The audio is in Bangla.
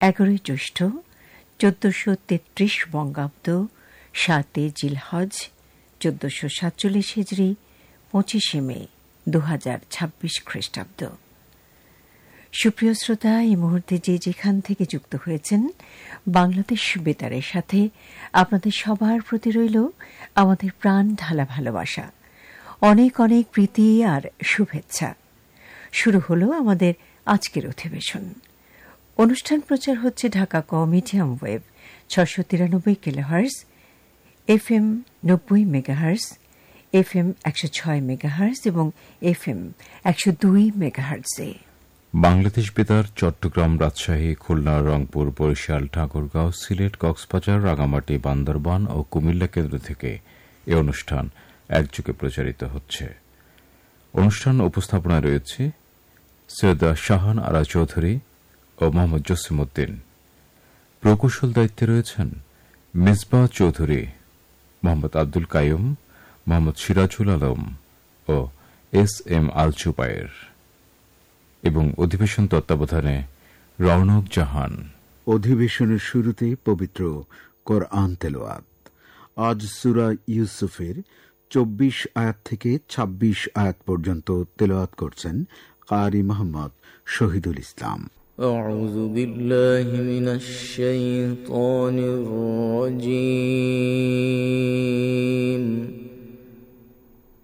11 জ্যৈষ্ঠ 1433 বঙ্গাব্দ, 7 জিলহজ 1447 হিজরি, 25 মে 2026 খ্রিস্টাব্দ। সুপ্রিয় শ্রোতা, এই মুহূর্তে যে যেখান থেকে যুক্ত হয়েছেন বাংলাদেশ বেতারের সাথে, আপনাদের সবার প্রতি রইল আমাদের প্রাণ ঢালা ভালোবাসা, অনেক অনেক প্রীতি আর শুভেচ্ছা। শুরু হলো আমাদের আজকের অধিবেশন। অনুষ্ঠান প্রচার হচ্ছে Dhaka medium wave 693 kilohertz, FM 90 megahertz, FM 106 megahertz এবং FM 102 মেগাহার্জে। বাংলাদেশ বেতার চট্টগ্রাম, রাজশাহী, খুলনা, রংপুর, বরিশাল, ঠাকুরগাঁও, সিলেট, কক্সবাজার, রাঙামাটি, বান্দরবান ও কুমিল্লা কেন্দ্র থেকে এ অনুষ্ঠান একযোগে প্রচারিত হচ্ছে। অনুষ্ঠান উপস্থাপনায় রয়েছে সৈয়দা শাহান আরা চৌধুরী ও মোহাম্মদ জসিমউদ্দিন। প্রকৌশল দায়িত্বে রয়েছেন মিসবাহ চৌধুরী, মোহাম্মদ আব্দুল কাইয়ুম, মোহাম্মদ সিরাজুল আলম ও SM আল জুবায়ের এবং অধিবেশন তত্ত্বাবধানে রওনক জাহান। অধিবেশনের শুরুতে পবিত্র কোরআন তেলাওয়াত। আজ সূরা ইউসুফের 24 আয়াত থেকে 26 আয়াত পর্যন্ত তেলাওয়াত করছেন কারি মোহাম্মদ শহীদুল ইসলাম। أعوذ بالله من الشيطان الرجيم